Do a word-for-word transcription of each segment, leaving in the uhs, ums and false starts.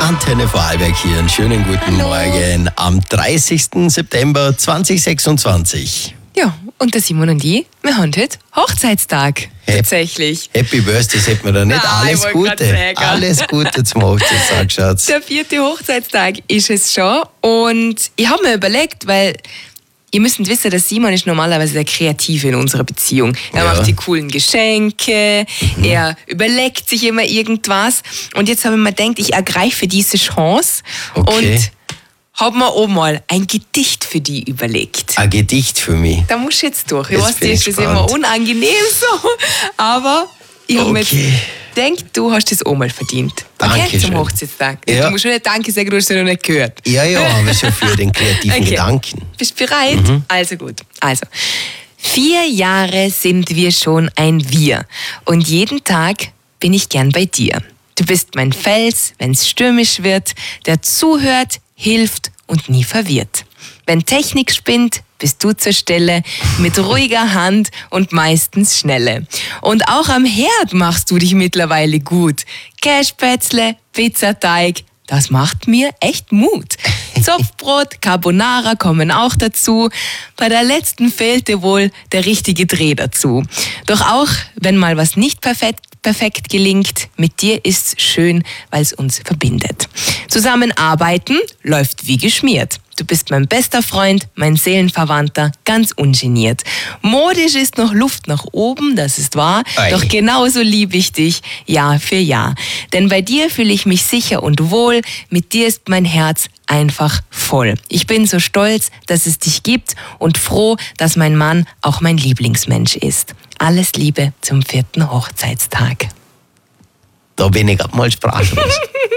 Antenne Vorarlberg hier. Einen schönen guten Hallo. Morgen am dreißigsten September zweitausendsechsundzwanzig. Ja, und der Simon und ich, wir haben heute Hochzeitstag. Hey. Tatsächlich. Happy Birthday, sagt man da nicht. Nein, Alles ich wollte grad Gute. sagen. Alles Gute zum Hochzeitstag, Schatz. Der vierte Hochzeitstag ist es schon. Und ich habe mir überlegt, weil ihr müsst wissen, der Simon ist normalerweise der Kreative in unserer Beziehung. Er Ja. macht die coolen Geschenke, Mhm. er überlegt sich immer irgendwas. Und jetzt habe ich mir gedacht, ich ergreife diese Chance Okay. und habe mir auch mal ein Gedicht für die überlegt. Ein Gedicht für mich. Da muss ich jetzt durch. Ich Jetzt weiß, bin dir ich ist das immer gespannt. unangenehm so. Aber ich habe mir Okay. jetzt gedacht, du hast das auch mal verdient. Dankeschön. Zum Hochzeitstag. Ja. Du musst schon nicht Danke sagen, du hast es ja noch nicht gehört. Ja, ja, aber schon für den kreativen Okay. Gedanken. Bist du bereit? Also gut. Also, vier Jahre sind wir schon ein Wir. Und jeden Tag bin ich gern bei dir. Du bist mein Fels, wenn's stürmisch wird, der zuhört, hilft und nie verwirrt. Wenn Technik spinnt, bist du zur Stelle, mit ruhiger Hand und meistens schnelle. Und auch am Herd machst du dich mittlerweile gut. Käsespätzle, Pizzateig, das macht mir echt Mut. Zopfbrot, Carbonara kommen auch dazu. Bei der letzten fehlte wohl der richtige Dreh dazu. Doch auch, wenn mal was nicht perfekt, perfekt gelingt, mit dir ist's schön, weil's uns verbindet. Zusammenarbeiten läuft wie geschmiert. Du bist mein bester Freund, mein Seelenverwandter, ganz ungeniert. Modisch ist noch Luft nach oben, das ist wahr, Ei. doch genauso liebe ich dich Jahr für Jahr. Denn bei dir fühle ich mich sicher und wohl, mit dir ist mein Herz einfach voll. Ich bin so stolz, dass es dich gibt und froh, dass mein Mann auch mein Lieblingsmensch ist. Alles Liebe zum vierten Hochzeitstag. Da bin ich grad mal sprachlos.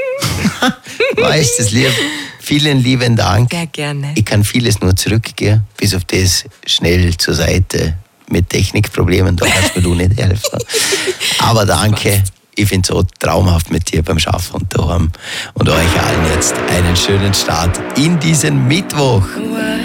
Weißt du, das lieb. Vielen lieben Dank. Sehr gerne. Ich kann vieles nur zurückgehen, bis auf das schnell zur Seite mit Technikproblemen, da kannst mir du nicht helfen. Aber danke, ich finde es so traumhaft mit dir beim Schaffen und daheim. Und euch allen jetzt einen schönen Start in diesen Mittwoch.